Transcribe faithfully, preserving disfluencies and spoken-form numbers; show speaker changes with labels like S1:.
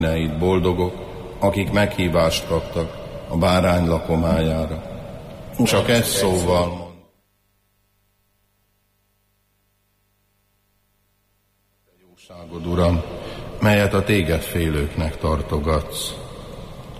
S1: Neid boldogok, akik meghívást kaptak a bárány lakomájára. Csak egy szóval mond. Jóságod, Uram, melyet a téged félőknek tartogatsz.